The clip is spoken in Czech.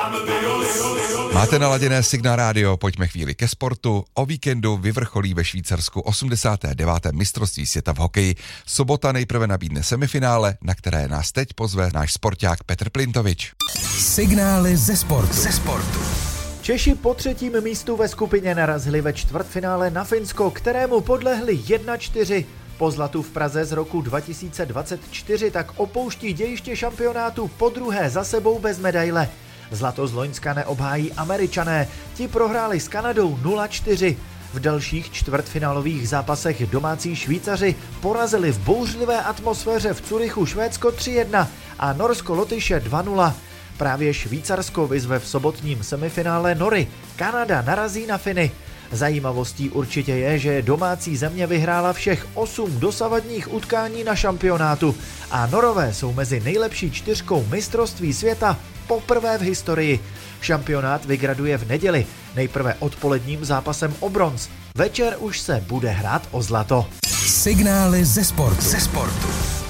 Máte naladěné Signál rádio, pojďme chvíli ke sportu. O víkendu vyvrcholí ve Švýcarsku 89. mistrovství světa v hokeji. Sobota nejprve nabídne semifinále, na které nás teď pozve náš sporták Petr Plintovič. Signály ze sportu. Češi po třetím místu ve skupině narazili ve čtvrtfinále na Finsko, kterému podlehli 1-4. Po zlatu v Praze z roku 2024 tak opouští dějiště šampionátu podruhé za sebou bez medaile. Zlato z loňska neobhájí Američané, ti prohráli s Kanadou 0-4. V dalších čtvrtfinálových zápasech domácí Švýcaři porazili v bouřlivé atmosféře v Curychu Švédsko 3-1 a Norsko Lotyše 2-0. Právě Švýcarsko vyzve v sobotním semifinále Nory. Kanada narazí na Finy. Zajímavostí určitě je, že domácí země vyhrála všech 8 dosavadních utkání na šampionátu a Norové jsou mezi nejlepší 4 mistrovství světa poprvé v historii. Šampionát vygraduje v neděli, nejprve odpoledním zápasem o bronz. Večer už se bude hrát o zlato. Signály ze sportu.